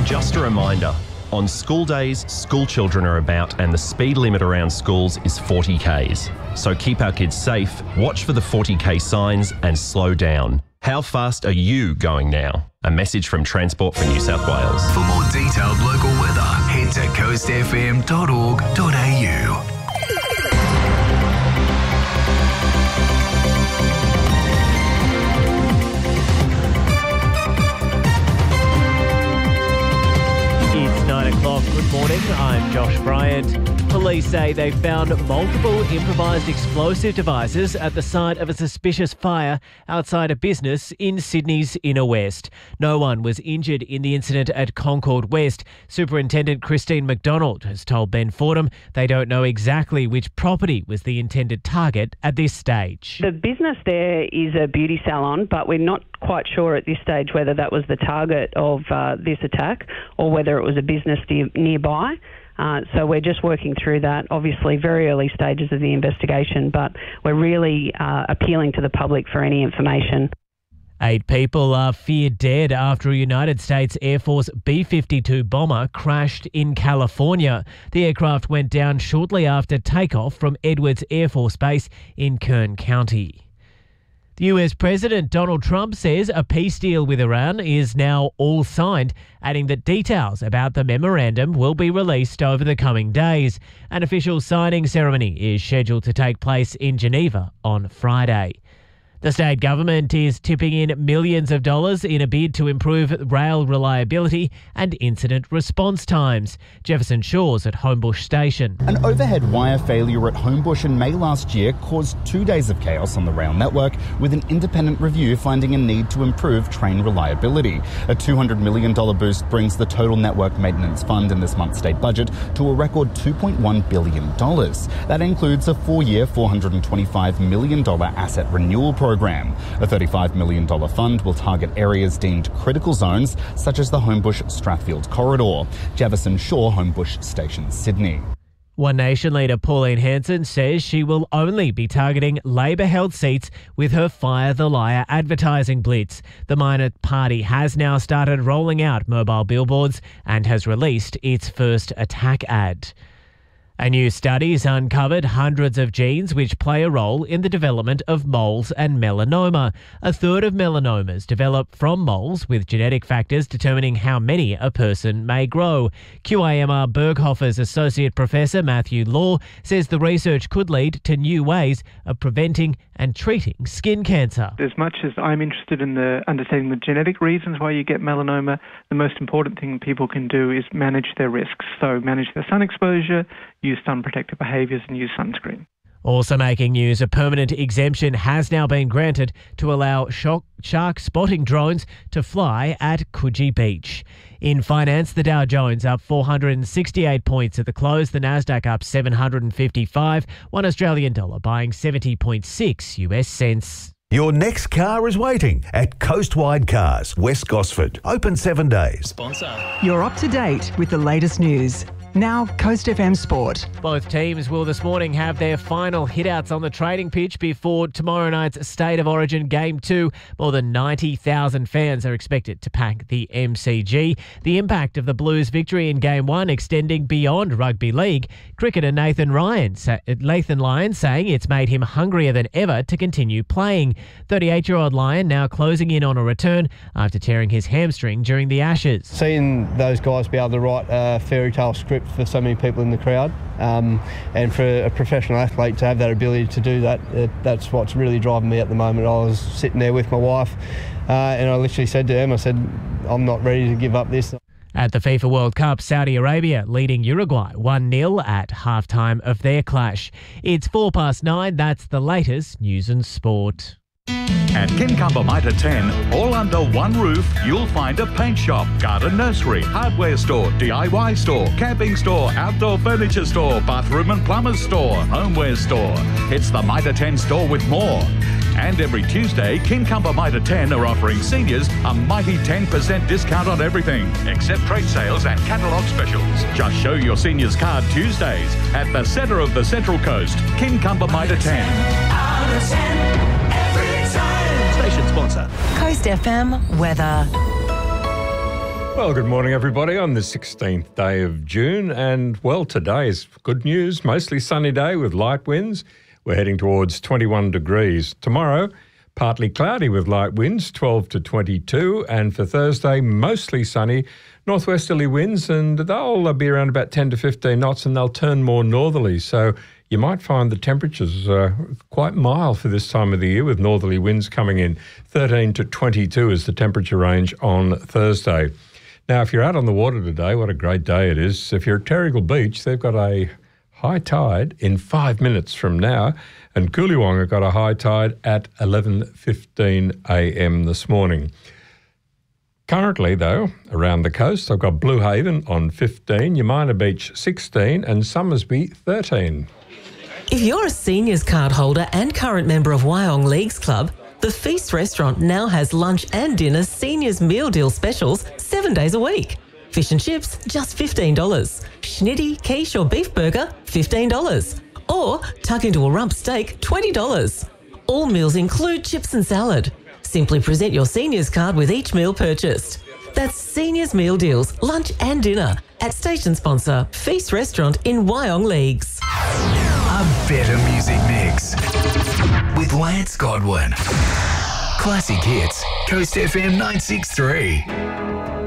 Just a reminder, on school days, school children are about and the speed limit around schools is 40 Ks. So keep our kids safe, watch for the 40 K signs and slow down. How fast are you going now? A message from Transport for New South Wales. For more detailed local weather, head to coastfm.org.au. It's 9 o'clock. Good morning. I'm Josh Bryant. Police say they found multiple improvised explosive devices at the site of a suspicious fire outside a business in Sydney's Inner West. No one was injured in the incident at Concord West. Superintendent Christine McDonald has told Ben Fordham they don't know exactly which property was the intended target at this stage. The business there is a beauty salon, but we're not quite sure at this stage whether that was the target of this attack or whether it was a business nearby. So we're just working through that. Obviously, very early stages of the investigation, but we're really appealing to the public for any information. 8 people are feared dead after a United States Air Force B-52 bomber crashed in California. The aircraft went down shortly after takeoff from Edwards Air Force Base in Kern County. The US President Donald Trump says a peace deal with Iran is now all signed, adding that details about the memorandum will be released over the coming days. An official signing ceremony is scheduled to take place in Geneva on Friday. The state government is tipping in millions of dollars in a bid to improve rail reliability and incident response times. Jefferson Shaw's at Homebush Station. An overhead wire failure at Homebush in May last year caused 2 days of chaos on the rail network, with an independent review finding a need to improve train reliability. A $200 million boost brings the total network maintenance fund in this month's state budget to a record $2.1 billion. That includes a 4-year, $425 million asset renewal program. A $35 million fund will target areas deemed critical zones, such as the Homebush-Strathfield corridor. Jefferson Shaw, Homebush Station, Sydney. One Nation leader Pauline Hanson says she will only be targeting Labor-held seats with her Fire the Liar advertising blitz. The minor party has now started rolling out mobile billboards and has released its first attack ad. A new study has uncovered hundreds of genes which play a role in the development of moles and melanoma. A third of melanomas develop from moles, with genetic factors determining how many a person may grow. QIMR Berghofer's Associate Professor Matthew Law says the research could lead to new ways of preventing and treating skin cancer. As much as I'm interested in understanding the genetic reasons why you get melanoma, the most important thing people can do is manage their risks. So manage their sun exposure, use sun protective behaviours and use sunscreen. Also making news, a permanent exemption has now been granted to allow shark spotting drones to fly at Coogee Beach. In finance, the Dow Jones up 468 points at the close, the Nasdaq up 755, one Australian dollar buying 70.6 US cents. Your next car is waiting at Coastwide Cars, West Gosford. Open 7 days. Sponsor. You're up to date with the latest news. Now, Coast FM Sport. Both teams will this morning have their final hitouts on the training pitch before tomorrow night's State of Origin Game 2. More than 90,000 fans are expected to pack the MCG. The impact of the Blues' victory in Game 1 extending beyond rugby league. Cricketer Nathan Lyon saying it's made him hungrier than ever to continue playing. 38-year-old Lyon now closing in on a return after tearing his hamstring during the Ashes. Seeing those guys be able to write a fairy tale script for so many people in the crowd, and for a professional athlete to have that ability to do that, that's what's really driving me at the moment. I was sitting there with my wife and I literally said to him, I said, I'm not ready to give up this. At the FIFA World Cup, Saudi Arabia leading Uruguay 1-0 at halftime of their clash. It's 9:04. That's the latest news and sport. At Kincumber Mitre 10, all under one roof, you'll find a paint shop, garden nursery, hardware store, DIY store, camping store, outdoor furniture store, bathroom and plumber's store, homeware store. It's the Mitre 10 store with more. And every Tuesday, Kincumber Mitre 10 are offering seniors a mighty 10% discount on everything, except trade sales and catalogue specials. Just show your seniors card Tuesdays at the centre of the Central Coast, Kincumber Mitre 10. Out of 10. Station sponsor. Coast FM weather. Well, good morning, everybody, on the 16th day of June. And, well, today is good news. Mostly sunny day with light winds. We're heading towards 21 degrees. Tomorrow, partly cloudy with light winds, 12 to 22. And for Thursday, mostly sunny, northwesterly winds, and they'll be around about 10 to 15 knots, and they'll turn more northerly. So you might find the temperatures quite mild for this time of the year with northerly winds coming in. 13 to 22 is the temperature range on Thursday. Now, if you're out on the water today, what a great day it is. If you're at Terrigal Beach, they've got a high tide in 5 minutes from now, and Coolywong have got a high tide at 11:15 a.m. this morning. Currently, though, around the coast, I've got Blue Haven on 15, Yamina Beach 16, and Summersby 13. If you're a seniors card holder and current member of Wyong Leagues Club, the Feast Restaurant now has lunch and dinner seniors meal deal specials 7 days a week. Fish and chips, just $15. Schnitty, quiche or beef burger, $15. Or tuck into a rump steak, $20. All meals include chips and salad. Simply present your seniors card with each meal purchased. That's seniors meal deals, lunch and dinner at station sponsor Feast Restaurant in Wyong Leagues. A better music mix with Lance Godwin. Classic hits, Coast FM 963.